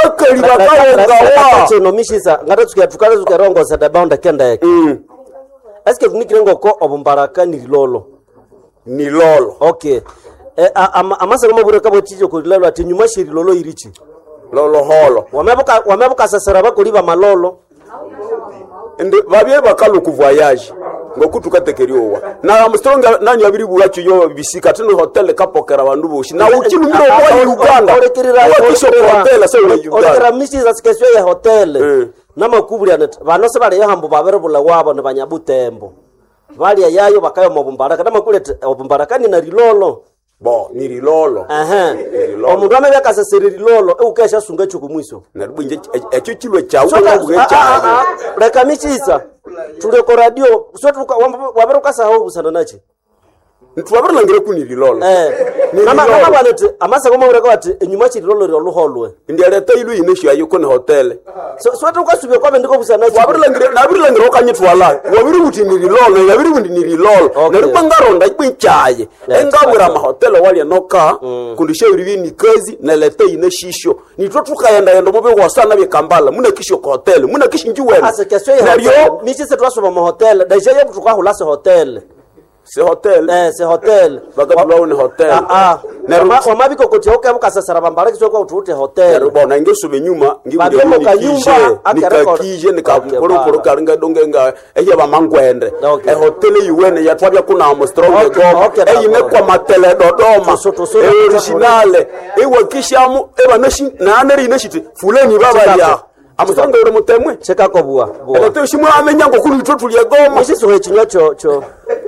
nabakali bakaonga cheno mishisa ngata tukarongoza rongoza da bound kenda yake eske tunikirengo ko obumbaraka ni lolo okay amasa kama bure kabo chijo ko lalo ati nyuma shiri lolo irichi lolo holo wamebuka sasara bakoliba malolo ende babye bakalu ku voyage ngokutuka tekeriwa na Armstrong nanyo abiri bulacho yo bisika tino hotel kapokera bandu boshi na ukinu miro kwa Uganda wakisho hotel so Uganda okera mishisa sikesyo ya hotel namakubuli anet banose bale yahambo babere bula wabo ne banyabutembo bali yayo bakayo mobumbaraka namakulete obumbaraka ni na rilolo bo ni rilolo omundu amebeka seseri rilolo ukesha sunga chukumwiso na rubinje echo chilwe cha ugecha reka mishisa tule ko radio sotu waberuka saho busana nachi ntwabara langire kuniri lolo mama banete amasa koma ureka wati enyuma chi lolo ruholwe ndi aleta ilu inesho ayuko ne hotel sotu ukasubye kwa ndiko busana nachi wabiri langire okanyitwala wabiri buti ni lolo wabiri bundi ni lolo nerubangaro kwinchaye engabura ma hotel wali noka kundishe uribi ni kazi na leta ineshisho ni tukayenda yendo mobe wasana be Kampala muna kisho ko hotel muna kishinji wena asa kesho ya michi se twaso ma hotel da jeje kutuka hulase hotel c'est hotel bagabula ni hotel na mabiko kotioka bukasasara bambara kisoko utute hotel bona ngesube nyuma ngibule nikakije nikaporo karinga dongenga eya bamangwende hotel yuwene yatwabya kuna Armstrong eyine kwa matele Dodoma original ewakishamu ebanashi na aneri ineshiti fuleni baba ya Armstrong uri mutemwe cheka ko bua eto shimwe amenya ngo kuri tutuliye goma mishisi ho chinyo cho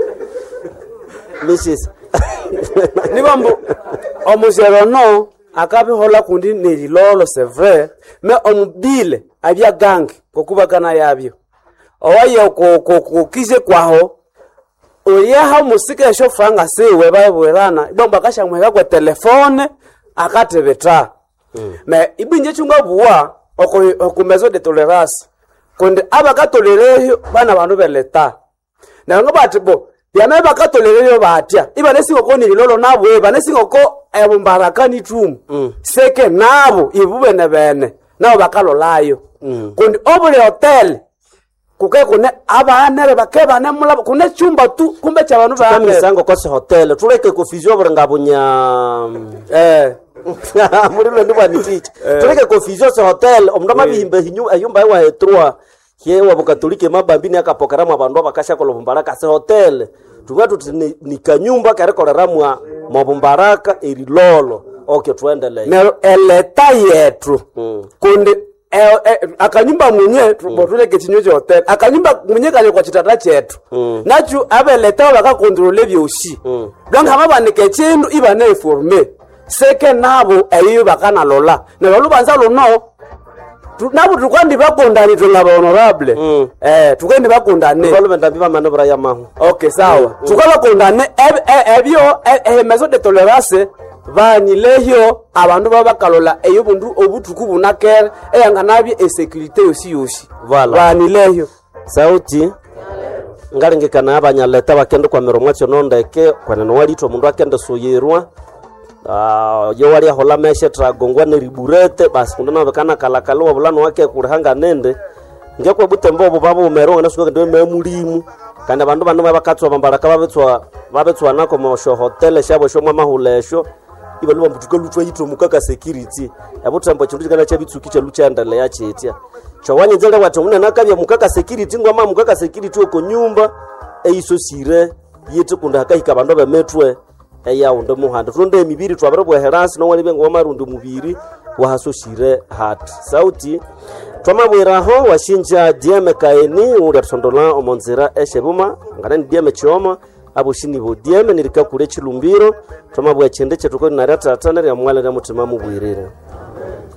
Mrs. Nibambo omuzero no akabi hola kundi neri lolo c'est vrai mais omubile abya gang kokubakana yabyo owaye ko kije kwaho oyeha musika sho franga sewe bayibwerana ibamba kashamweka kwa telefone akatebeta mais ibinje chunga buwa okumezo de tolerance kundi abakatolereyo bana bantu beleta na ngabati bo yame bakatolereyo batya ibane singoko ni lolo nabo ebane singoko ebumbaraka ni tumu seke nabo ibube nebene nabo bakalolayo kundi obule hotel kuke kune abanere bakeba ne mulaba kune chumba tu kumbe cha bantu ba misango ko se hotel tuleke confusion burengabunya muri ndo bani teach tuleke confusion se hotel omndama bihimbe hinyu ayumba ewa hetrua yewa bukatolike mabambini akapokera mabandu bakasha ko lobumbaraka se hotel tugatu ni kanyumba karekoreramwa mabumbaraka erilolo okay tuendelee na eleta yetu kundi akanyumba munye tubotule ketinyoje hotel akanyumba munye kale kwa chitata chetu nachu abeleta bakakontrole byoshi donc ababanike chindu ibane informe seke nabo eyo bakana lola na balubanza lono nabo tukwandi bakondani tungaba honorable tukendi bakondane parliament abiba manobra ya mahu okay sawa tukaba kondane ebyo meso de tolerance vanilehyo abantu babakalola eyo bundu obutuku bunakere eyanganabi security yosi vanilehyo sauti ngalengekana abanyaleta bakende kwa meromwacho nondeke kwaneno walito mundu akende soyerwa yo wali hola meshe tragongwa ne riburete basi kundana bekana kalakalo bulano wake kurihanga nende ngekwe butembo babo meronga nasuka ndo memulimu kandi abantu bantu babakatswa bambaraka babetswa nako mo sho hotel shabo sho mama hulesho ibaluwa mbutuka lutwa yitro mukaka security yabutambo chindu kana chabitsuki cha luchandale ya chetia chawanye nzele watu muna nakabya mukaka security ngwa mukaka security oko nyumba eiso sire yitu kunda hakahika bantu bemetwe eya undo muhanda tunde emibiri twabarabwe herasi no wali bengo marundo mubiri wahasoshire hat sauti twamabweraho washinja DM kaeni uri atsondola omonzera eshebuma ngana DM chioma abushini bo DM nirika kure chilumbiro twamabwe chende chetuko narata tanere ya mwala na mutima mubwirira